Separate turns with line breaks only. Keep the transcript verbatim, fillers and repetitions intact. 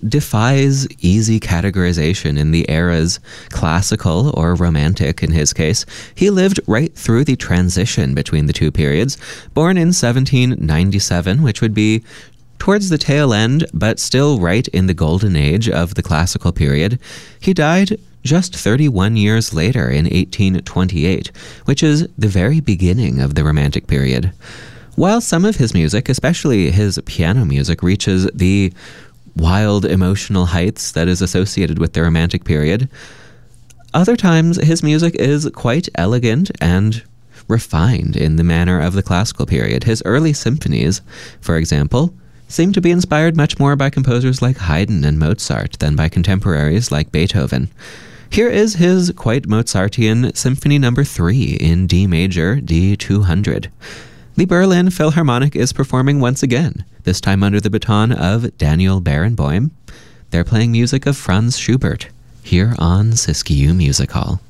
defies easy categorization in the eras classical or romantic in his case. He lived right through the transition between the two periods, born in seventeen ninety-seven, which would be towards the tail end, but still right in the golden age of the classical period. He died just thirty-one years later in eighteen twenty-eight, which is the very beginning of the Romantic period. While some of his music, especially his piano music, reaches the wild emotional heights that is associated with the Romantic period, other times his music is quite elegant and refined in the manner of the classical period. His early symphonies, for example, seem to be inspired much more by composers like Haydn and Mozart than by contemporaries like Beethoven. Here is his quite Mozartian Symphony Number three in D major, D two hundred. The Berlin Philharmonic is performing once again, this time under the baton of Daniel Barenboim. They're playing music of Franz Schubert here on Siskiyou Music Hall.